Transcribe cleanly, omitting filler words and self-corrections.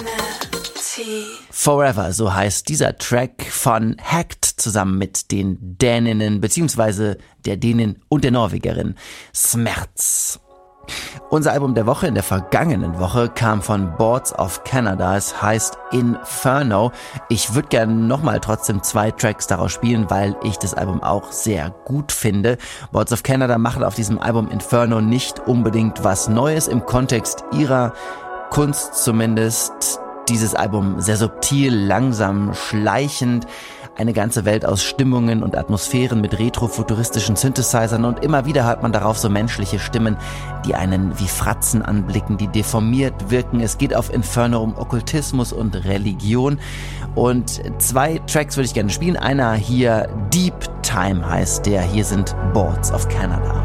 Forever, so heißt dieser Track von Hacked zusammen mit den Däninnen bzw. der Dänin und der Norwegerin Smerz. Unser Album der Woche in der vergangenen Woche kam von Boards of Canada. Es heißt Inferno. Ich würde gerne nochmal trotzdem 2 Tracks daraus spielen, weil ich das Album auch sehr gut finde. Boards of Canada machen auf diesem Album Inferno nicht unbedingt was Neues im Kontext ihrer Kunst zumindest. Dieses Album sehr subtil, langsam, schleichend. Eine ganze Welt aus Stimmungen und Atmosphären mit retrofuturistischen Synthesizern und immer wieder hört man darauf so menschliche Stimmen, die einen wie Fratzen anblicken, die deformiert wirken. Es geht auf Inferno um Okkultismus und Religion und 2 Tracks würde ich gerne spielen. Einer hier, Deep Time heißt der, hier sind Boards of Canada.